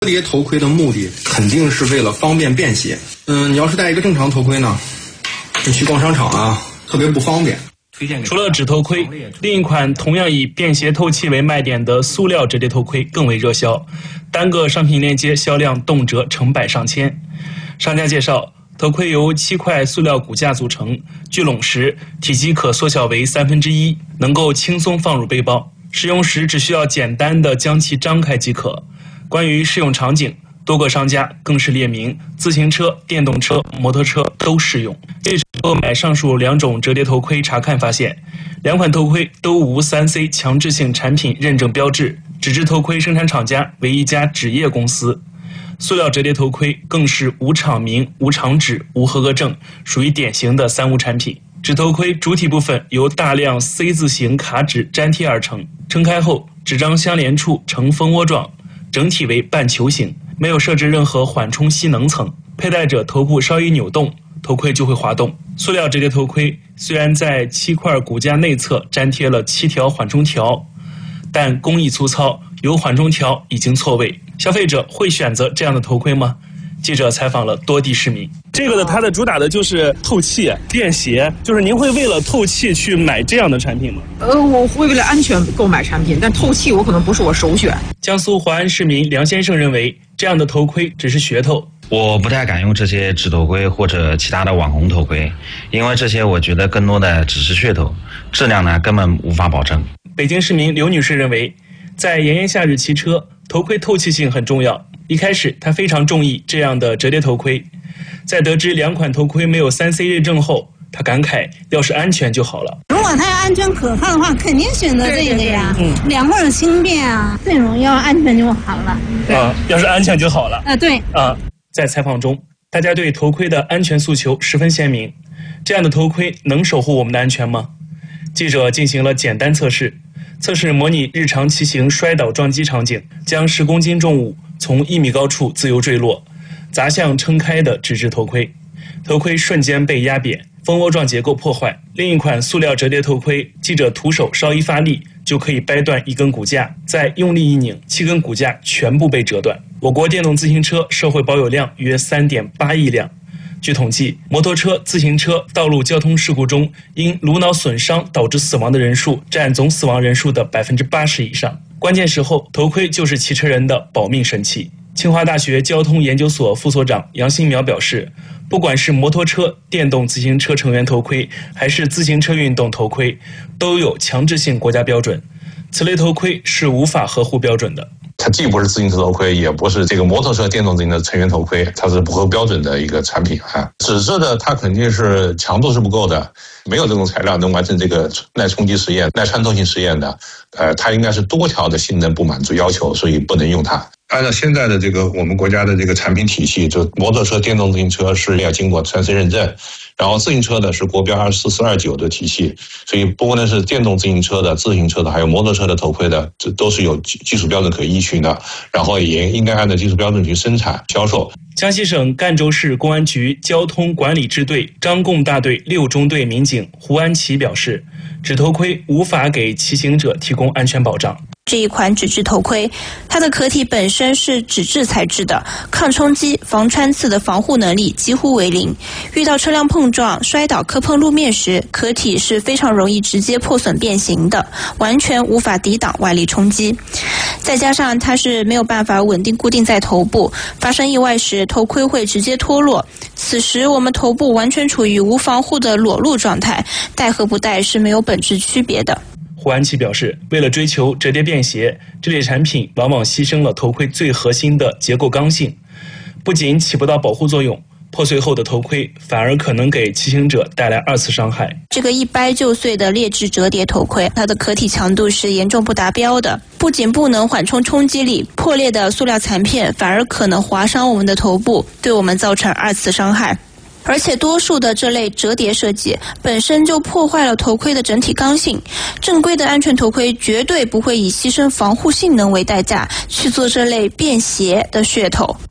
折叠头盔的目的肯定是为了方便便携。你要是戴一个正常头盔呢，你去逛商场啊，特别不方便。 除了纸头盔，另一款同样以便携透气为卖点的塑料折叠头盔更为热销，单个商品链接销量动辄成百上千。商家介绍，头盔由7块塑料骨架组成，聚拢时体积可缩小为1/3，能够轻松放入背包。使用时只需要简单的将其张开即可。关于适用场景，多个商家更是列明自行车、电动车、摩托车都适用。记者购买上述2种折叠头盔查看发现，2款头盔都无3C 强制性产品认证标志，纸质头盔生产厂家为一家纸业公司。塑料折叠头盔更是无厂名、无厂址、无合格证，属于典型的3无产品。纸头盔主体部分由大量 C 字形卡纸粘贴而成，撑开后纸张相连处呈蜂窝状，整体为半球形，没有设置任何缓冲吸能层，佩戴者头部稍一扭动，头盔就会滑动。塑料折叠头盔虽然在7块骨架内侧粘贴了7条缓冲条，但工艺粗糙，有缓冲条已经错位。消费者会选择这样的头盔吗？记者采访了多地市民。这个它的主打的就是透气、便携，就是您会为了透气去买这样的产品吗？ 我会为了安全购买产品，但透气我可能不是我首选。 江苏淮安市民梁先生认为，这样的头盔只是噱头。 我不太敢用这些纸头盔或者其他的网红头盔，因为这些我觉得更多的只是噱头，质量呢根本无法保证。 北京市民刘女士认为，在炎炎夏日骑车，头盔透气性很重要。一开始她非常中意这样的折叠头盔，在得知2款头盔没有3C 认证后，她感慨要是安全就好了。 如果它要安全可靠的话，肯定选择这个呀。2个人轻便啊，最重要安全就好了。 要是安全就好了。 对。 在采访中，大家对头盔的安全诉求十分鲜明。这样的头盔能守护我们的安全吗？记者进行了简单测试，测试模拟日常骑行摔倒撞击场景，将10公斤重物从1米高处自由坠落，砸向撑开的纸质头盔，头盔瞬间被压扁，蜂窝状结构破坏。另一款塑料折叠头盔，记者徒手稍一发力就可以掰断1根骨架，再用力一拧，7根骨架全部被折断。我国电动自行车社会保有量约3.8亿辆。据统计，摩托车、自行车道路交通事故中因颅脑损伤导致死亡的人数占总死亡人数的80%以上。关键时候，头盔就是骑车人的保命神器。清华大学交通研究所副所长杨新苗表示，不管是摩托车、电动自行车成员头盔，还是自行车运动头盔，都有强制性国家标准，此类头盔是无法合乎标准的。 它既不是自行车头盔，也不是这个摩托车电动自行车成员头盔，它是不合标准的一个产品啊。纸质的它肯定是强度是不够的，没有这种材料能完成这个耐冲击实验、耐穿透性实验的。它应该是多条的性能不满足要求，所以不能用它。按照现在的这个我们国家的这个产品体系，就摩托车、电动自行车是要经过3C 认证，然后自行车的是国标24429的体系，所以不论是电动自行车的、自行车的，还有摩托车的头盔的，这都是有技术标准可依循的，然后也应该按照技术标准去生产销售。 江西省赣州市公安局交通管理支队张贡大队6中队民警胡安琪表示，纸头盔无法给骑行者提供安全保障。 这一款纸质头盔，它的壳体本身是纸质材质的，抗冲击、防穿刺的防护能力几乎为零。遇到车辆碰撞、摔倒磕碰路面时，壳体是非常容易直接破损变形的，完全无法抵挡外力冲击。再加上它是没有办法稳定固定在头部，发生意外时头盔会直接脱落，此时我们头部完全处于无防护的裸露状态，戴和不戴是没有本质区别的。 胡安琪表示，为了追求折叠便携，这类产品往往牺牲了头盔最核心的结构刚性，不仅起不到保护作用，破碎后的头盔反而可能给骑行者带来2次伤害。 这个一掰就碎的劣质折叠头盔，它的壳体强度是严重不达标的，不仅不能缓冲冲击力，破裂的塑料残片反而可能划伤我们的头部，对我们造成2次伤害。而且多数的这类折叠设计本身就破坏了头盔的整体刚性，正规的安全头盔绝对不会以牺牲防护性能为代价去做这类便携的噱头。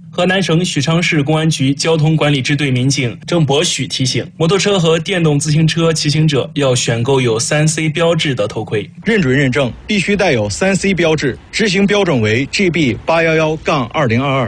河南省许昌市公安局交通管理支队民警郑博许提醒，摩托车和电动自行车骑行者要选购有3C 标志的头盔， 认准认证必须带有3C 标志，执行标准为 GB811-2022。